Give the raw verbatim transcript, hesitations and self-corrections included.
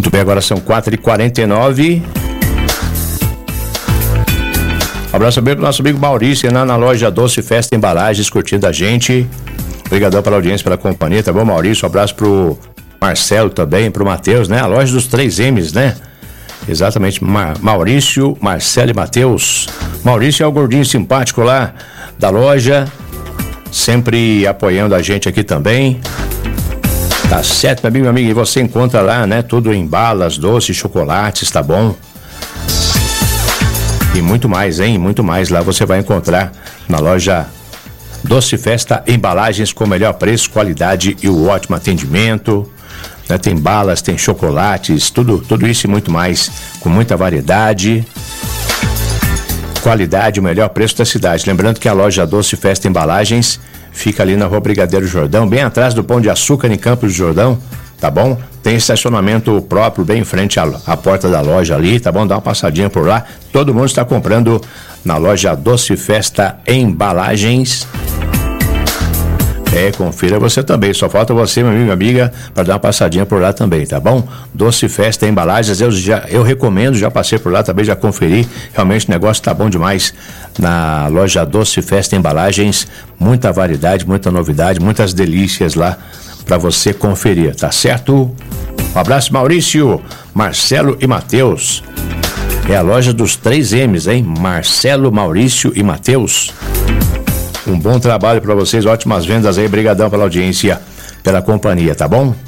Muito bem, agora são quatro e quarenta e nove. Abraço bem pro nosso amigo Maurício, lá na loja Doce Festa Embalagens, curtindo a gente. Obrigadão pela audiência, pela companhia, tá bom, Maurício? Um abraço pro Marcelo também, pro Matheus, né? A loja dos três M's, né? Exatamente, Ma- Maurício, Marcelo e Matheus. Maurício é o gordinho simpático lá da loja, sempre apoiando a gente aqui também. Tá certo, meu amigo, meu amigo, e você encontra lá, né? Tudo em balas, doces, chocolates, tá bom? E muito mais, hein? Muito mais. Lá você vai encontrar na loja Doce Festa Embalagens com melhor preço, qualidade e o ótimo atendimento. Né? Tem balas, tem chocolates, tudo, tudo isso e muito mais, com muita variedade, qualidade, o melhor preço da cidade. Lembrando que a loja Doce Festa Embalagens fica ali na Rua Brigadeiro Jordão, bem atrás do Pão de Açúcar, em Campos do Jordão, tá bom? Tem estacionamento próprio bem em frente à, à porta da loja ali, tá bom? Dá uma passadinha por lá. Todo mundo está comprando na loja Doce Festa Embalagens. É, confira você também. Só falta você, meu amigo e minha amiga, para dar uma passadinha por lá também, tá bom? Doce Festa Embalagens, eu, já, eu recomendo, já passei por lá também, já conferi. Realmente o negócio tá bom demais na loja Doce Festa Embalagens. Muita variedade, muita novidade, muitas delícias lá para você conferir, tá certo? Um abraço, Maurício, Marcelo e Matheus. É a loja dos três M's, hein? Marcelo, Maurício e Matheus. Um bom trabalho para vocês, ótimas vendas aí, brigadão pela audiência, pela companhia, tá bom?